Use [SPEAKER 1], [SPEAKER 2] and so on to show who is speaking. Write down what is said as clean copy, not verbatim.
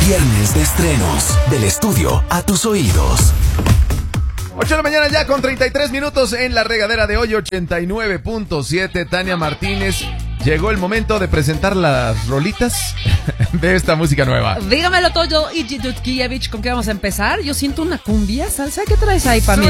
[SPEAKER 1] Viernes de estrenos, del estudio a tus oídos.
[SPEAKER 2] 8 de la mañana ya con 33 minutos en la regadera de hoy, 89.7. Tania Martínez, llegó el momento de presentar las rolitas de esta música nueva.
[SPEAKER 3] Dígamelo, Toyo y Dudkiewicz, ¿con qué vamos a empezar? Yo siento una cumbia, salsa. ¿Qué traes ahí para mí?